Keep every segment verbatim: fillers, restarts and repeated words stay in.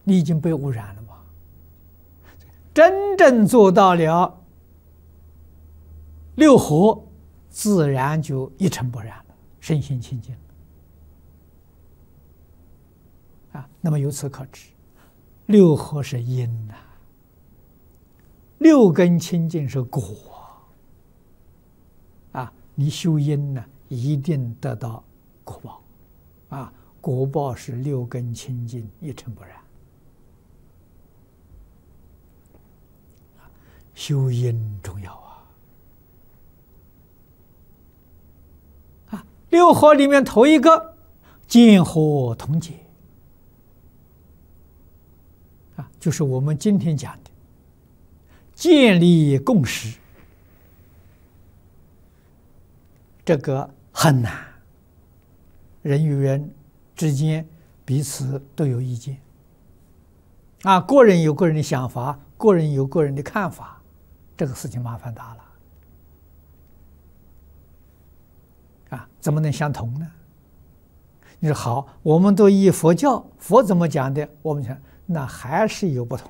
你已经被污染了嘛。真正做到了六合，自然就一尘不染了，身心清净啊。那么由此可知，六合是因呐、啊，六根清净是果啊。你修因呢，一定得到果报啊。果报是六根清净，一尘不染。修因重要啊！啊，六合里面头一个见合同解啊，就是我们今天讲的建立共识，这个很难。人与人之间彼此都有意见啊，个人有个人的想法，个人有个人的看法。这个事情麻烦大了啊！怎么能相同呢？你说好，我们都依佛教，佛怎么讲的？我们讲那还是有不同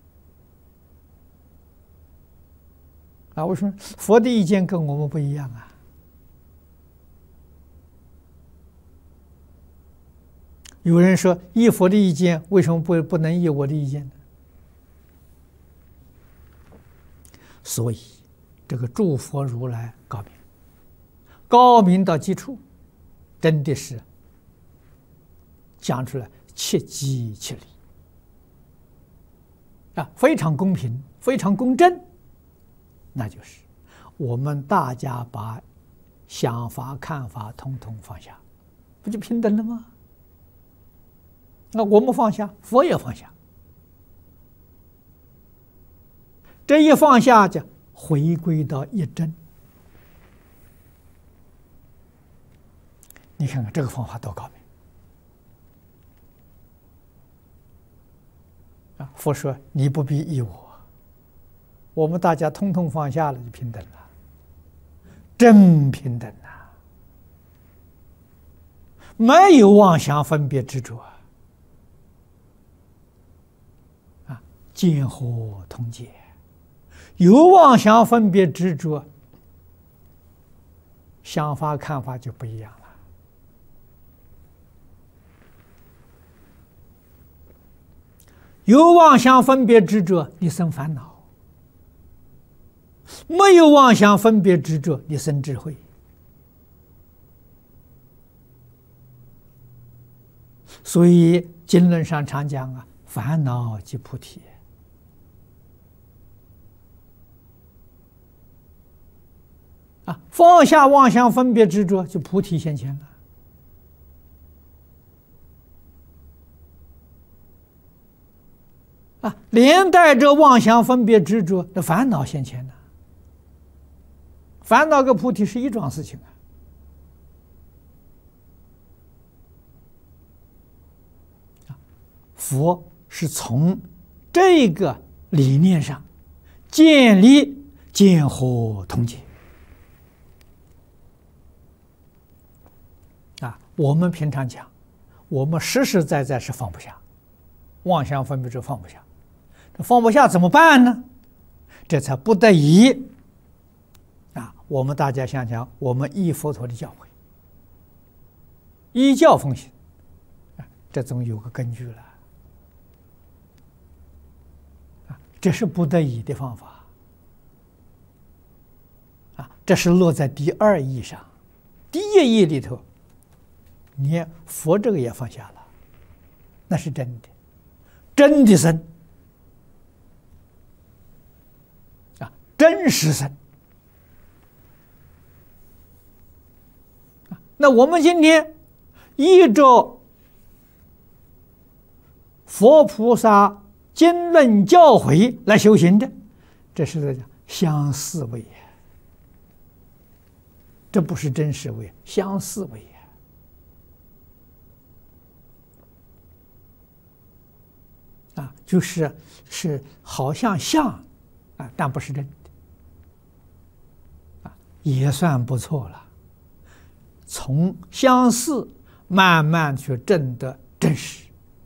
啊！为什么佛的意见跟我们不一样啊？有人说依佛的意见，为什么不不能依我的意见呢？所以，这个诸佛如来高明，高明到极处，真的是讲出来切机切理啊，非常公平，非常公正。那就是我们大家把想法、看法统统放下，不就平等了吗？那我们放下，佛也放下。这一放下，就回归到一真。你看看这个方法多高明啊！佛说你不必依我，我们大家通通放下了，就平等了，真平等啊！没有妄想分别执着啊，见合同解。有妄想分别执着，想法看法就不一样了。有妄想分别执着，你生烦恼；没有妄想分别执着，你生智慧。所以经论上常讲啊，烦恼即菩提。啊，放下妄想分别执着，就菩提现前了。啊，连带着妄想分别执着的烦恼现前了。烦恼跟菩提是一桩事情啊。佛是从这个理念上建立见合同解。我们平常讲，我们实实在在是放不下，妄想分别执放不下，这放不下怎么办呢？这才不得已啊！我们大家想想，我们依佛陀的教诲，依教奉行，啊，这总有个根据了啊！这是不得已的方法啊！这是落在第二义上，第一义里头。你佛这个也放下了，那是真的，真的生啊，真实生啊。那我们今天依着佛菩萨经论教诲来修行的，这是在讲相似位，这不是真实位，相似位。啊，就是是好像像啊，但不是真的啊，也算不错了。从相似慢慢去证得真实。